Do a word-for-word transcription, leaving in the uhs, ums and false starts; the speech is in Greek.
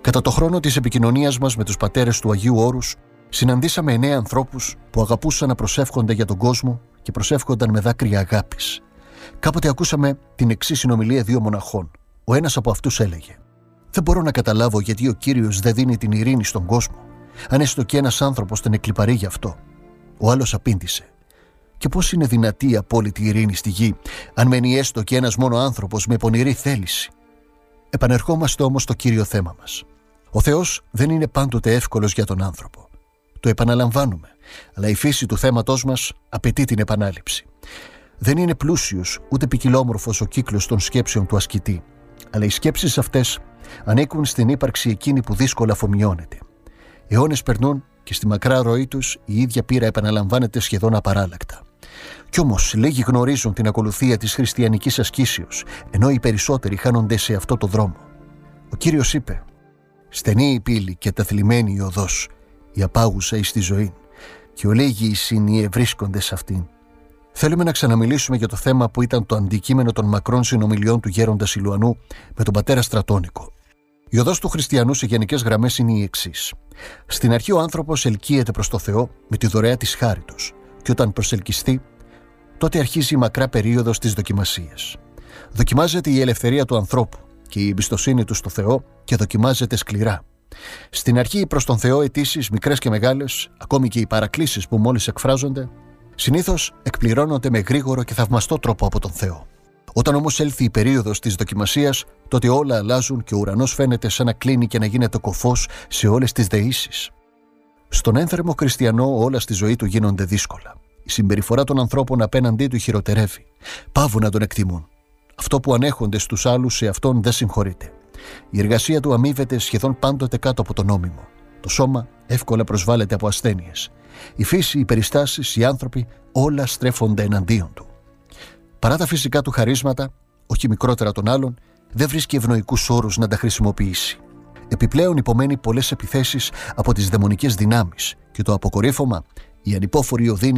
Κατά το χρόνο της επικοινωνίας μας με τους πατέρες του Αγίου Όρους, συναντήσαμε εννέα ανθρώπους που αγαπούσαν να προσεύχονται για τον κόσμο και προσεύχονταν με δάκρυα αγάπης. Κάποτε ακούσαμε την εξής συνομιλία δύο μοναχών. Ο ένας από αυτούς έλεγε: «Δεν μπορώ να καταλάβω γιατί ο Κύριος δεν δίνει την ειρήνη στον κόσμο, αν έστω και ένας άνθρωπος τον εκλιπαρεί γι' αυτό». Ο άλλος απήντησε: «Και πώς είναι δυνατή η απόλυτη ειρήνη στη γη, αν μένει έστω και ένας μόνο άνθρωπος με πονηρή θέληση?» Επανερχόμαστε όμως στο κύριο θέμα μας. Ο Θεός δεν είναι πάντοτε εύκολος για τον άνθρωπο. Το επαναλαμβάνουμε, αλλά η φύση του θέματός μας απαιτεί την επανάληψη. Δεν είναι πλούσιος ούτε ποικιλόμορφος ο κύκλος των σκέψεων του ασκητή, αλλά οι σκέψεις αυτές ανήκουν στην ύπαρξη εκείνη που δύσκολα αφομοιώνεται. Αιώνες περνούν και στη μακρά ροή τους η ίδια πείρα επαναλαμβάνεται σχεδόν απαράλλακτα. Κι όμως λίγοι γνωρίζουν την ακολουθία της χριστιανικής ασκήσεως, ενώ οι περισσότεροι χάνονται σε αυτό το δρόμο. Ο Κύριος είπε: «Στενή η πύλη και ταθλιμμένη η οδός, η απάγουσα εις τη ζωή, και ολίγοι είναι οι ευρίσκοντες σε αυτήν». Θέλουμε να ξαναμιλήσουμε για το θέμα που ήταν το αντικείμενο των μακρών συνομιλιών του γέροντα Σιλουανού με τον πατέρα Στρατώνικο. Η οδός του χριστιανού σε γενικές γραμμές είναι η εξής. Στην αρχή ο άνθρωπος ελκύεται προς το Θεό με τη δωρεά της χάριτος, και όταν προσελκυστεί, τότε αρχίζει η μακρά περίοδος της δοκιμασίας. Δοκιμάζεται η ελευθερία του ανθρώπου και η εμπιστοσύνη του στο Θεό, και δοκιμάζεται σκληρά. Στην αρχή προς τον Θεό αιτήσεις μικρές και μεγάλες, ακόμη και οι παρακλήσεις που μόλις εκφράζονται, συνήθως εκπληρώνονται με γρήγορο και θαυμαστό τρόπο από τον Θεό. Όταν όμως έλθει η περίοδος της δοκιμασίας, τότε όλα αλλάζουν και ο ουρανός φαίνεται σαν να κλείνει και να γίνεται κωφός σε όλες τις δεήσεις. Στον ένθερμο χριστιανό όλα στη ζωή του γίνονται δύσκολα. Η συμπεριφορά των ανθρώπων απέναντί του χειροτερεύει. Παύουν να τον εκτιμούν. Αυτό που ανέχονται στους άλλους, σε αυτόν δεν συγχωρείται. Η εργασία του αμείβεται σχεδόν πάντοτε κάτω από το νόμιμο. Το σώμα εύκολα προσβάλλεται από ασθένειες. Η φύση, οι περιστάσεις, οι άνθρωποι, όλα στρέφονται εναντίον του. Παρά τα φυσικά του χαρίσματα, όχι μικρότερα των άλλων, δεν βρίσκει ευνοϊκούς όρους να τα χρησιμοποιήσει. Επιπλέον υπομένει πολλές επιθέσεις από τις δαιμονικές δυνάμεις, και το αποκορύφωμα, η ανυπόφορη οδύνη